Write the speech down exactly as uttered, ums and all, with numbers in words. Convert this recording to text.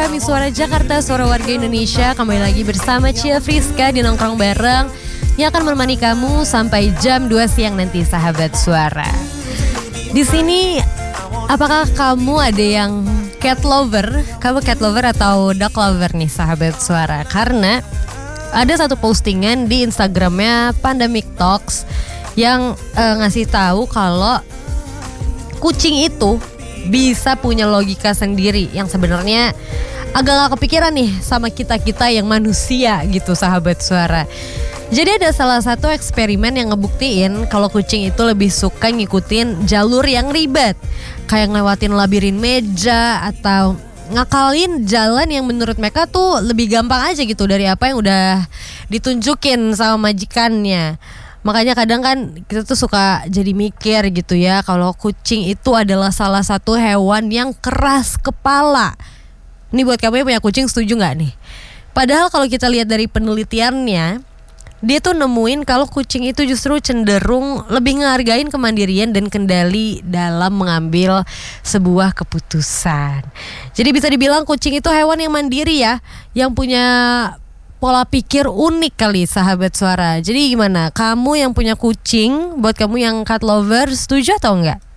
kami Suara Jakarta, Suara Warga Indonesia. Kembali lagi bersama Cia Friska di Nongkrong Bareng yang akan menemani kamu sampai jam dua siang nanti, sahabat Suara. Di sini, apakah kamu ada yang cat lover? Kamu cat lover atau dog lover nih, sahabat Suara? Karena ada satu postingan di Instagramnya Pandemic Talks yang uh, ngasih tahu kalau kucing itu bisa punya logika sendiri yang sebenarnya agak gak kepikiran nih sama kita-kita yang manusia gitu, sahabat Suara. Jadi ada salah satu eksperimen yang ngebuktiin kalau kucing itu lebih suka ngikutin jalur yang ribet, kayak ngelewatin labirin meja atau ngakalin jalan yang menurut mereka tuh lebih gampang aja gitu dari apa yang udah ditunjukin sama majikannya. Makanya kadang kan kita tuh suka jadi mikir gitu ya, kalau kucing itu adalah salah satu hewan yang keras kepala. Ini buat kamu yang punya kucing, setuju gak nih? Padahal kalau kita lihat dari penelitiannya, dia tuh nemuin kalau kucing itu justru cenderung lebih ngehargain kemandirian dan kendali dalam mengambil sebuah keputusan. Jadi bisa dibilang kucing itu hewan yang mandiri ya, yang punya pola pikir unik kali, sahabat Suara. Jadi gimana? Kamu yang punya kucing, buat kamu yang cat lover, setuju atau enggak?